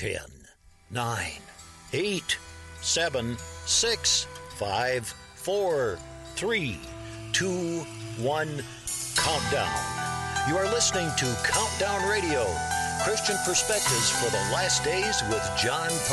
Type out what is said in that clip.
10, 9, 8, 7, 6, 5, 4, 3, 2, 1, countdown. You are listening to Countdown Radio, Christian Perspectives for the Last Days with John